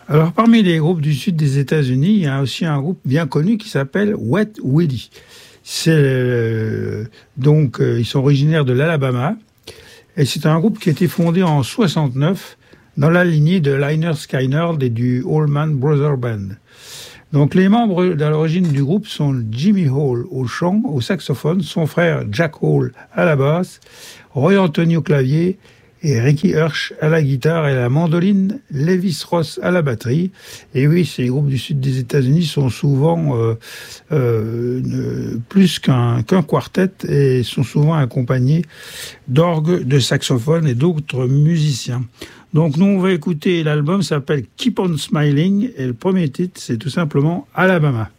Alors, parmi les groupes du sud des États-Unis, il y a aussi un groupe bien connu qui s'appelle Wet Willie. Ils sont originaires de l'Alabama. Et c'est un groupe qui a été fondé en 69 dans la lignée de Lynyrd Skynyrd et du Allman Brothers Band. Donc les membres à l'origine du groupe sont Jimmy Hall au chant, au saxophone, son frère Jack Hall à la basse, Roy Anthony au clavier et Ricky Hirsch à la guitare et à la mandoline, Levis Ross à la batterie. Et oui, ces groupes du sud des États-Unis sont souvent plus qu'un quartet et sont souvent accompagnés d'orgues, de saxophones et d'autres musiciens. Donc nous, on va écouter l'album, ça s'appelle Keep on Smiling et le premier titre, c'est tout simplement Alabama.